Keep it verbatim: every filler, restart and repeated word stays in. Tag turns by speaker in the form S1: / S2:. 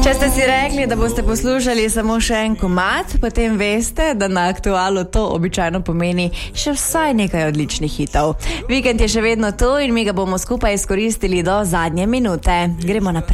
S1: Če ste si rekli, da boste poslušali samo še en komad, potem veste, da na Aktualu to običajno pomeni še vsaj nekaj odličnih hitov. Vikend je še vedno tu in mi ga bomo skupaj izkoristili do zadnje minute. Gremo naprej.